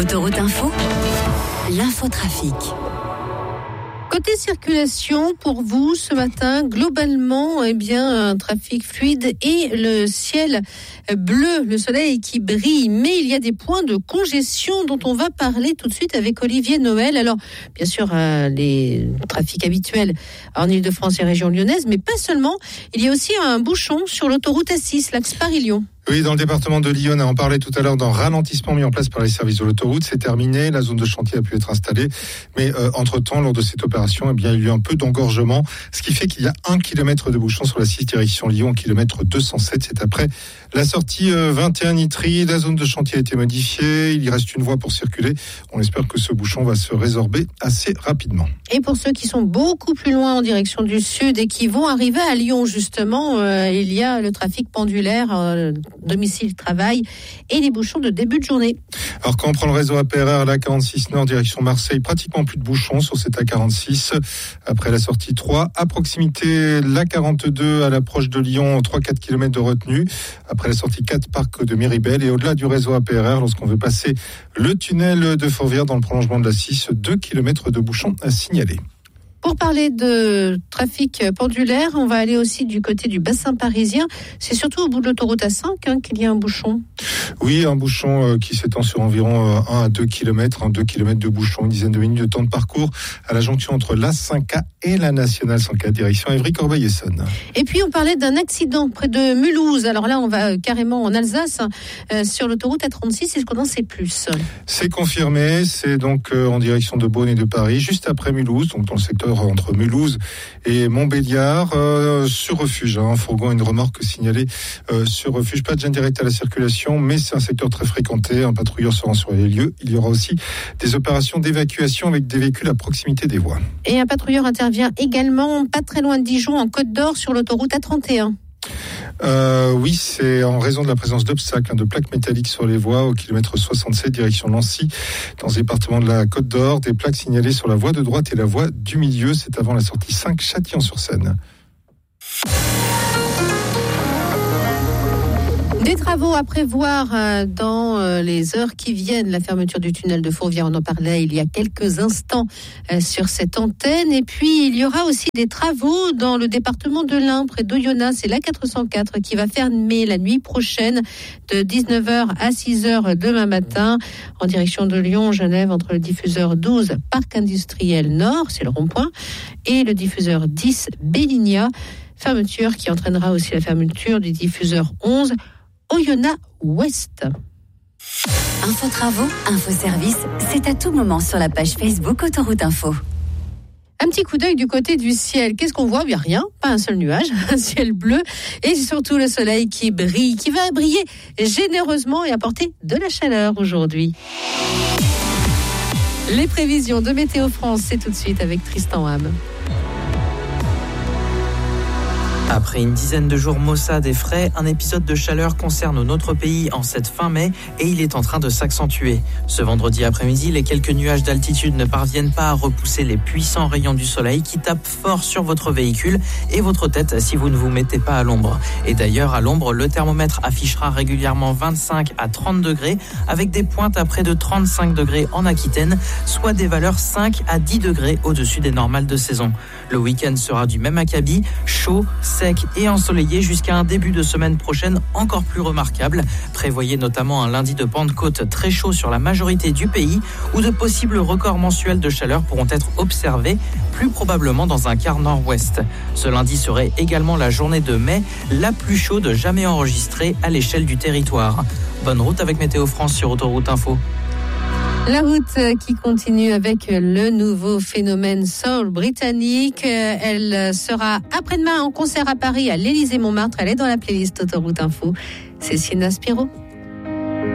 Autoroute Info, l'infotrafic. Côté circulation, pour vous, ce matin, globalement, un trafic fluide et le ciel bleu, le soleil qui brille. Mais il y a des points de congestion dont on va parler tout de suite avec Olivier Noël. Alors, bien sûr, les trafics habituels en Ile-de-France et région lyonnaise, mais pas seulement. Il y a aussi un bouchon sur l'autoroute A6, l'axe Paris-Lyon. Oui, dans le département de Lyon, on en parlait tout à l'heure d'un ralentissement mis en place par les services de l'autoroute. C'est terminé, la zone de chantier a pu être installée. Mais entre-temps, lors de cette opération, il y a eu un peu d'engorgement, ce qui fait qu'il y a 1 kilomètre de bouchon sur la 6 direction Lyon, kilomètre 207. C'est après la sortie 21 Nitry. La zone de chantier a été modifiée. Il y reste une voie pour circuler. On espère que ce bouchon va se résorber assez rapidement. Et pour ceux qui sont beaucoup plus loin en direction du sud et qui vont arriver à Lyon, justement, il y a le trafic pendulaire, domicile-travail et les bouchons de début de journée. Alors quand on prend le réseau APRR, la 46 Nord direction Marseille, pratiquement plus de bouchons sur cette A46. Après la sortie 3, à proximité, la 42 à l'approche de Lyon, 3-4 km de retenue. Après la sortie 4, parc de Méribel. Et au-delà du réseau APRR, lorsqu'on veut passer le tunnel de Fourvière dans le prolongement de la 6, 2 km de bouchons à signaler. Pour parler de trafic pendulaire, on va aller aussi du côté du bassin parisien. C'est surtout au bout de l'autoroute A5 qu'il y a un bouchon. Oui, un bouchon qui s'étend sur environ 1 à 2 km, 2 km de bouchon, une dizaine de minutes de temps de parcours à la jonction entre l'A5A et la Nationale 104, direction Évry-Corbeil-Essonnes. Et puis on parlait d'un accident près de Mulhouse. Alors là, on va carrément en Alsace, sur l'autoroute A36. Est-ce qu'on en sait plus ? C'est confirmé, c'est donc en direction de Beaune et de Paris, juste après Mulhouse, donc dans le secteur entre Mulhouse et Montbéliard, sur refuge. Un fourgon et une remorque signalés sur refuge. Pas de gêne directe à la circulation, mais c'est un secteur très fréquenté. Un patrouilleur se rend sur les lieux. Il y aura aussi des opérations d'évacuation avec des véhicules à proximité des voies. Et un patrouilleur intervient également pas très loin de Dijon, en Côte d'Or, sur l'autoroute A31. Oui, c'est en raison de la présence d'obstacles, de plaques métalliques sur les voies au kilomètre 67 direction Nancy, dans le département de la Côte d'Or. Des plaques signalées sur la voie de droite et la voie du milieu. C'est avant la sortie 5 Châtillon-sur-Seine. Des travaux à prévoir dans les heures qui viennent. La fermeture du tunnel de Fourvière, on en parlait il y a quelques instants sur cette antenne. Et puis, il y aura aussi des travaux dans le département de l'Ain, près d'Oyonnax. C'est l'A404 qui va fermer la nuit prochaine de 19h à 6h demain matin en direction de Lyon, Genève, entre le diffuseur 12 Parc Industriel Nord, c'est le rond-point, et le diffuseur 10 Bélignat. Fermeture qui entraînera aussi la fermeture du diffuseur 11 Oyonnax Ouest. Info travaux, info service, c'est à tout moment sur la page Facebook Autoroute Info. Un petit coup d'œil du côté du ciel. Qu'est-ce qu'on voit ? Bien rien, pas un seul nuage, un ciel bleu et surtout le soleil qui brille, qui va briller généreusement et apporter de la chaleur aujourd'hui. Les prévisions de Météo France, c'est tout de suite avec Tristan Ham. Après une dizaine de jours maussades et frais, un épisode de chaleur concerne notre pays en cette fin mai et il est en train de s'accentuer. Ce vendredi après-midi, les quelques nuages d'altitude ne parviennent pas à repousser les puissants rayons du soleil qui tapent fort sur votre véhicule et votre tête si vous ne vous mettez pas à l'ombre. Et d'ailleurs, à l'ombre, le thermomètre affichera régulièrement 25 à 30 degrés avec des pointes à près de 35 degrés en Aquitaine, soit des valeurs 5 à 10 degrés au-dessus des normales de saison. Le week-end sera du même acabit, chaud, sec et ensoleillé jusqu'à un début de semaine prochaine encore plus remarquable. Prévoyez notamment un lundi de Pentecôte très chaud sur la majorité du pays où de possibles records mensuels de chaleur pourront être observés, plus probablement dans un quart nord-ouest. Ce lundi serait également la journée de mai, la plus chaude jamais enregistrée à l'échelle du territoire. Bonne route avec Météo France sur Autoroute Info. La route qui continue avec le nouveau phénomène soul britannique. Elle sera après-demain en concert à Paris à l'Élysée-Montmartre. Elle est dans la playlist Autoroute Info. C'est Sina Spiro.